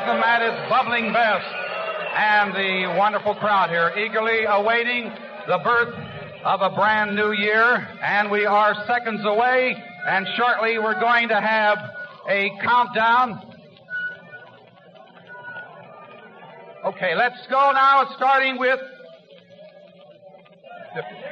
Anthem at its bubbling best. And the wonderful crowd here eagerly awaiting the birth of a brand new year. And we are seconds away, and shortly we're going to have a countdown. Okay, let's go now, starting with